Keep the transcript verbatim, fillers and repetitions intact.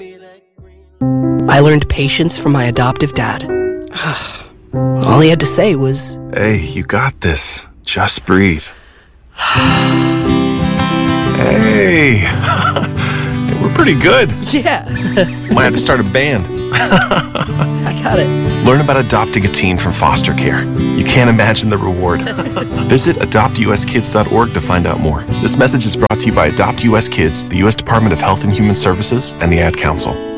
I learned patience from my adoptive dad. All he had to say was, "Hey, you got this. Just breathe." Hey, we're pretty good. Yeah. Might have to start a band. I got it. Learn about adopting a teen from foster care. You can't imagine the reward. Visit adopt u s kids dot org to find out more. This message is brought to you by Adopt U S Kids, the U S Department of Health and Human Services, and the Ad Council.